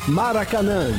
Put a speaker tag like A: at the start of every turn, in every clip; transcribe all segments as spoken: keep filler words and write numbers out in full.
A: Maracanã.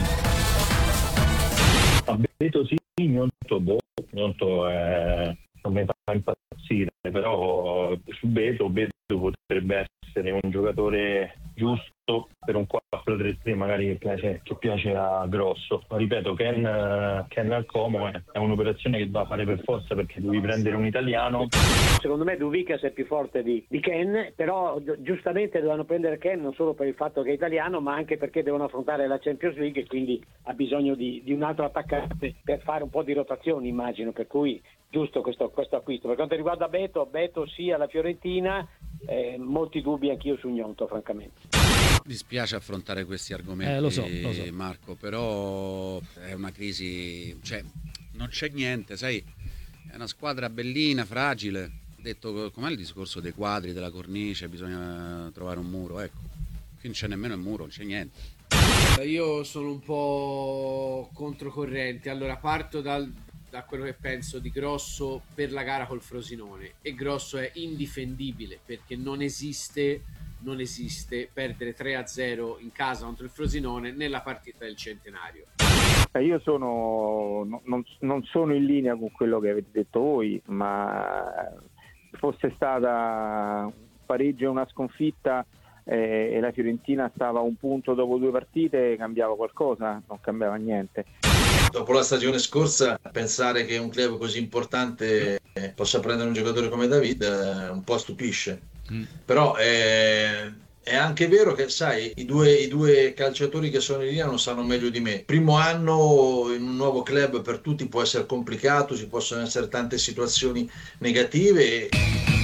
B: Beto sì, Gnonto, boh, Gnonto è... non mi fa impazzire, però su Beto, Beto potrebbe essere un giocatore giusto per un quattro tre tre magari che piace, che piace a Grosso. Ma ripeto, Ken, Ken al Como è, è un'operazione che va a fare per forza, perché devi prendere un italiano.
C: Secondo me Duvikas è più forte di, di Ken, però giustamente dovevano prendere Ken non solo per il fatto che è italiano, ma anche perché devono affrontare la Champions League e quindi ha bisogno di, di un altro attaccante per fare un po' di rotazioni, immagino, per cui giusto questo, questo acquisto. Per quanto riguarda Beto, Beto sì alla Fiorentina, eh, molti dubbi anch'io su Gnonto, francamente.
D: Mi dispiace affrontare questi argomenti,
E: eh, lo so, lo so.
D: Marco, però è una crisi, cioè non c'è niente, sai, è una squadra bellina, fragile. Ho detto, com'è il discorso dei quadri, della cornice, bisogna trovare un muro, ecco, qui non c'è nemmeno il muro, non c'è niente.
F: Io sono un po' controcorrente, allora parto dal da quello che penso di Grosso per la gara col Frosinone, e Grosso è indifendibile perché non esiste non esiste perdere tre a zero in casa contro il Frosinone nella partita del centenario.
G: Eh, io sono non, non sono in linea con quello che avete detto voi, ma fosse stata un pareggio e una sconfitta eh, e la Fiorentina stava a un punto dopo due partite, cambiava qualcosa? Non cambiava niente.
H: Dopo la stagione scorsa, pensare che un club così importante possa prendere un giocatore come David eh, un po' stupisce. Mm. Però eh, è anche vero che, sai, i due, i due calciatori che sono in linea non sanno meglio di me. Primo anno in un nuovo club per tutti può essere complicato, ci possono essere tante situazioni negative.